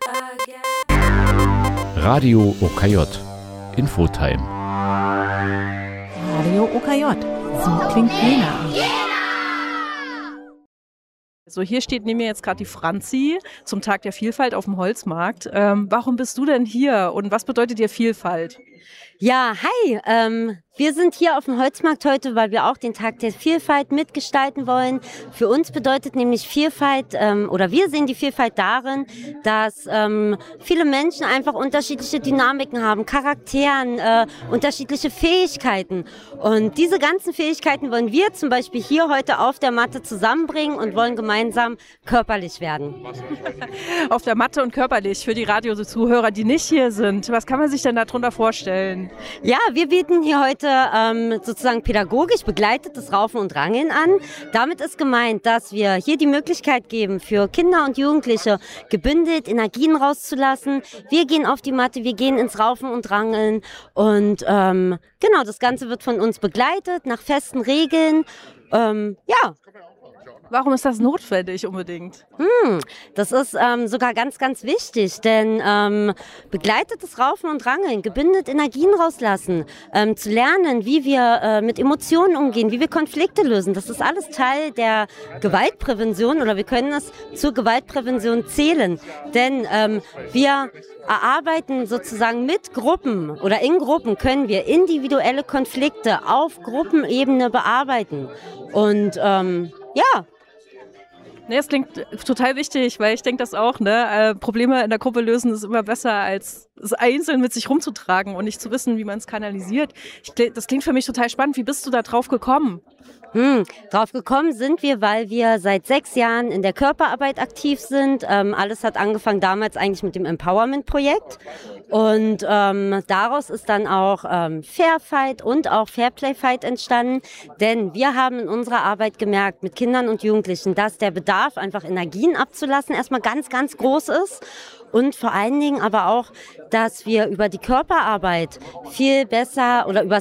Radio OKJ. Infotime. Radio OKJ. So klingt Jena. So, hier steht neben mir jetzt gerade die Franzi zum Tag der Vielfalt auf dem Holzmarkt. Warum bist du denn hier und was bedeutet dir Vielfalt? Ja, hi. Wir sind hier auf dem Holzmarkt heute, weil wir auch den Tag der Vielfalt mitgestalten wollen. Für uns bedeutet nämlich Vielfalt, oder wir sehen die Vielfalt darin, dass viele Menschen einfach unterschiedliche Dynamiken haben, Charakteren, unterschiedliche Fähigkeiten. Und diese ganzen Fähigkeiten wollen wir zum Beispiel hier heute auf der Matte zusammenbringen und wollen gemeinsam körperlich werden. Auf der Matte und körperlich für die Radiozuhörer, die nicht hier sind. Was kann man sich denn darunter vorstellen? Ja, wir bieten hier heute sozusagen pädagogisch begleitetes Raufen und Rangeln an. Damit ist gemeint, dass wir hier die Möglichkeit geben, für Kinder und Jugendliche gebündelt Energien rauszulassen. Wir gehen auf die Matte, wir gehen ins Raufen und Rangeln und genau, das Ganze wird von uns begleitet nach festen Regeln. Ja. Warum ist das notwendig unbedingt? Das ist sogar ganz, ganz wichtig, denn begleitetes Raufen und Rangeln, gebündelt Energien rauslassen, zu lernen, wie wir mit Emotionen umgehen, wie wir Konflikte lösen, das ist alles Teil der Gewaltprävention oder wir können es zur Gewaltprävention zählen, denn wir erarbeiten sozusagen mit Gruppen oder in Gruppen können wir individuelle Konflikte auf Gruppenebene bearbeiten und ja. Nee, das klingt total wichtig, weil ich denke das auch, ne? Probleme in der Gruppe lösen ist immer besser, als es einzeln mit sich rumzutragen und nicht zu wissen, wie man es kanalisiert. Das klingt für mich total spannend. Wie bist du da drauf gekommen? Drauf gekommen sind wir, weil wir seit 6 Jahren in der Körperarbeit aktiv sind. Alles hat angefangen damals eigentlich mit dem Empowerment-Projekt. Und daraus ist dann auch Fair Fight und auch Fair Play Fight entstanden. Denn wir haben in unserer Arbeit gemerkt mit Kindern und Jugendlichen, dass der Bedarf, einfach Energien abzulassen, erstmal ganz, ganz groß ist. Und vor allen Dingen aber auch, dass wir über die Körperarbeit viel besser oder über